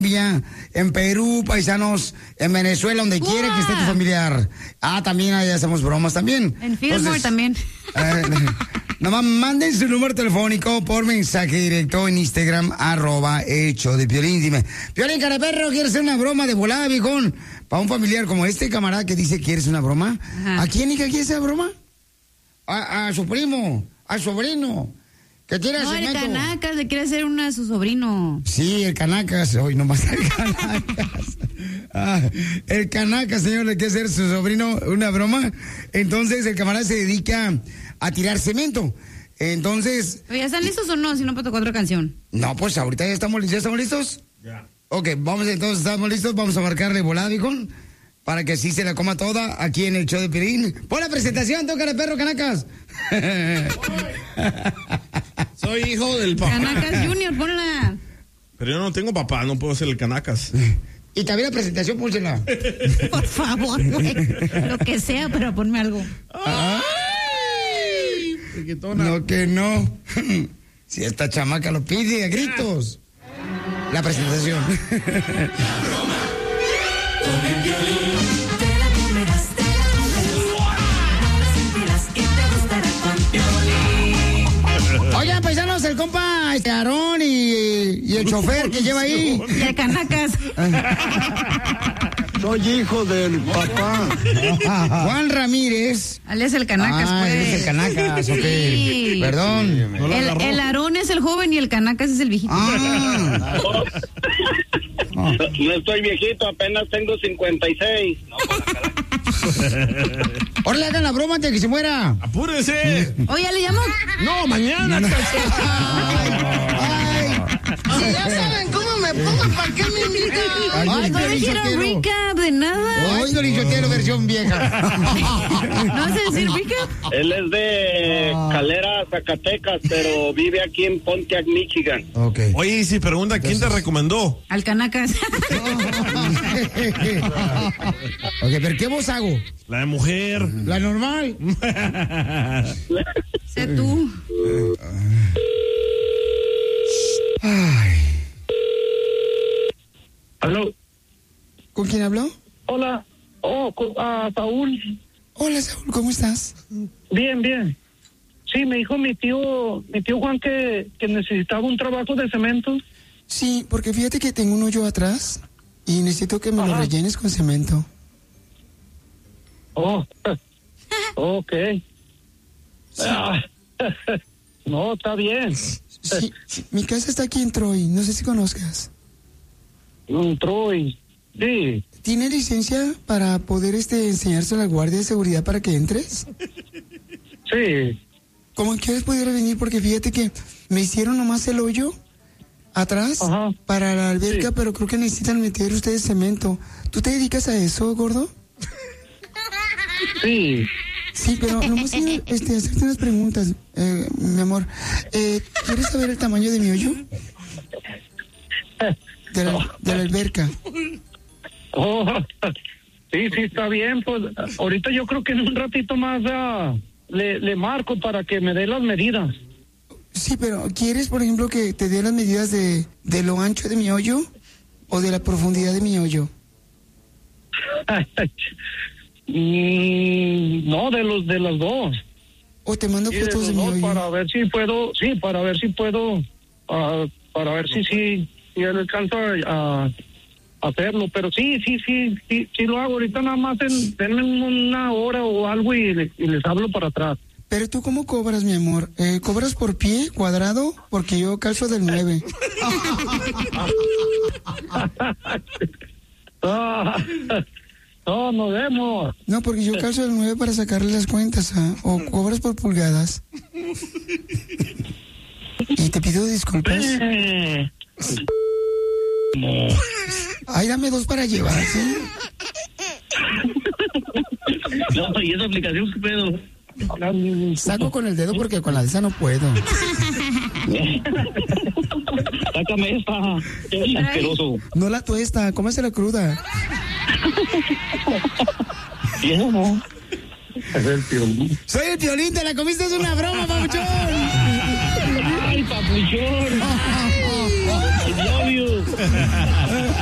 en Perú, paisanos, en Venezuela, donde quiera que esté tu familiar. También ahí hacemos bromas también. En Fillmore también. Nomás manden su número telefónico por mensaje directo en Instagram, @el-show-de-Piolín. Dime, Piolín, careperro, ¿quieres hacer una broma de volada, viejón? Para un familiar como este camarada que dice, ¿quieres una broma? Ajá. ¿A quién, hija, quiere hacer broma? A su primo, a su sobrino. ¿Qué quiere hacer? No, el Canacas le quiere hacer una a su sobrino. Sí, el Canacas, hoy nomás el Canacas. El Canacas, señor, le quiere hacer a su sobrino una broma. Entonces, el camarada se dedica a tirar cemento. Entonces... ¿Ya están listos o no? Si no, para tocar otra canción. No, pues ahorita ya estamos listos. Ya. Ok, estamos listos, vamos a marcarle volada, viejón, para que así se la coma toda aquí en el show de Piolín. Pon la presentación, toca de perro, Canacas. Soy hijo del papá. Canacas Junior, ponla. Pero yo no tengo papá, no puedo ser el Canacas. Y también la presentación, pónsela. Por favor, güey. Lo que sea, pero ponme algo. ¡Ay! No, que no. Si esta chamaca lo pide a gritos. La presentación. La broma con el Piolín. Te la comerás, no la sentirás y te gustará con Piolín. Oigan, paisanos, el compa Aarón y el chofer que lleva ahí. Y el Canacas. Soy hijo del papá. Juan Ramírez. Alias el Canacas, pues. Es el Canacas, ok. Sí. Perdón. El Aarón es el joven y el Canacas es el viejito. No estoy viejito, apenas tengo 56. Ahora le hagan la broma antes de que se muera. ¡Apúrese! Oye, ¿le llamo? No, mañana. Si ya saben cómo me pongo, ¿para qué me invitan? No me dijeron recap de nada. Hoy Dolichotero versión vieja. ¿No vas a decir recap? Él es de Calera, Zacatecas, pero vive aquí en Pontiac, Michigan. Okay. Oye, y si pregunta, ¿quién te recomendó? Al Canacas. Ok, pero ¿qué voz hago? La de mujer. La normal. Sé tú. Ay. ¿Aló? ¿Con quién habló? Hola. Saúl. Hola, Saúl, ¿cómo estás? Bien, bien. Sí, me dijo mi tío Juan que necesitaba un trabajo de cemento. Sí, porque fíjate que tengo un hoyo atrás y necesito que me lo rellenes con cemento. Ok. Sí. No, está bien. Sí, mi casa está aquí en Troy, no sé si conozcas. Troy, sí. ¿Tiene licencia para poder enseñarse a la guardia de seguridad para que entres? Sí. ¿Cómo quieres poder venir? Porque fíjate que me hicieron nomás el hoyo atrás para la alberca, sí. Pero creo que necesitan meter ustedes cemento. ¿Tú te dedicas a eso, gordo? Sí. Sí, pero nomás quiero hacerte unas preguntas, mi amor. ¿Quieres saber el tamaño de mi hoyo? De la alberca. Sí, está bien. Pues ahorita yo creo que en un ratito más le marco para que me dé las medidas. Sí, pero ¿quieres, por ejemplo, que te dé las medidas de lo ancho de mi hoyo o de la profundidad de mi hoyo? No, de las dos. O te mando fotos de mi hoyo. Para ver si puedo, para ver si él alcanza a hacerlo, pero sí lo hago. Ahorita nada más denme una hora o algo y les hablo para atrás. Pero tú, ¿cómo cobras, mi amor? ¿Cobras por pie, cuadrado? Porque yo calzo del 9. No, nos vemos. No, porque yo calzo del 9 para sacarle las cuentas, o cobras por pulgadas. Y te pido disculpas. Ay, dame 2 para llevar, ¿sí? No, ¿y esa aplicación qué pedo? Saco con el dedo porque con la de esa no puedo. Sácame esta. Qué asqueroso. No la tuesta, cómesela cruda. No. Es el Piolín. Soy el Piolín, te la comiste, es una broma, papuchón. Ay, papuchón. love you.